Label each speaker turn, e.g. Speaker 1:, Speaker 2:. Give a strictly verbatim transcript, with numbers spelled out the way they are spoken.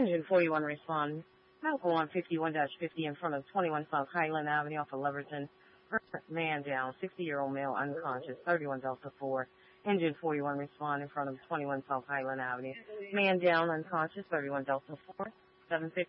Speaker 1: Engine forty-one respond. Medical one fifty-one fifty in front of twenty-one South Highland Avenue off of Leverton. Man down, sixty-year-old male unconscious, thirty-one Delta four. Engine forty-one respond in front of twenty-one South Highland Avenue. Man down, unconscious, thirty-one Delta four. seven fifty